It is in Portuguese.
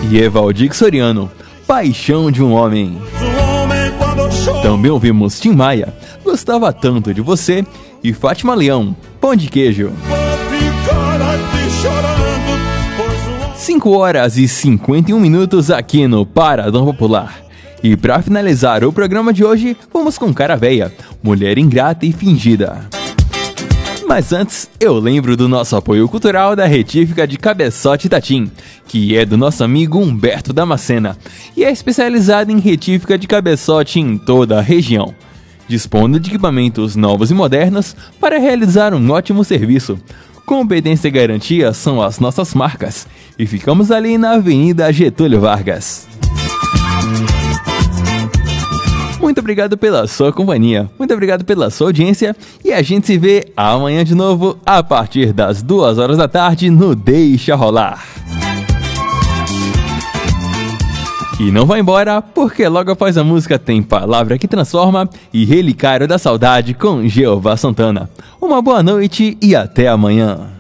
E Evaldir Soriano, Paixão de um Homem. Também ouvimos Tim Maia, Gostava Tanto de Você, e Fátima Leão, Pão de Queijo. 5h51 aqui no Paradão Popular. E para finalizar o programa de hoje, vamos com Cara Véia, Mulher Ingrata e Fingida. Mas antes, eu lembro do nosso apoio cultural da Retífica de Cabeçote Itatim, que é do nosso amigo Humberto Damascena, e é especializada em retífica de cabeçote em toda a região, dispondo de equipamentos novos e modernos para realizar um ótimo serviço. Competência e garantia são as nossas marcas, e ficamos ali na Avenida Getúlio Vargas. Muito obrigado pela sua companhia, muito obrigado pela sua audiência, e a gente se vê amanhã de novo a partir das 2h da tarde no Deixa Rolar. E não vai embora, porque logo após a música tem Palavra que Transforma e Relicário da Saudade com Jeová Santana. Uma boa noite e até amanhã.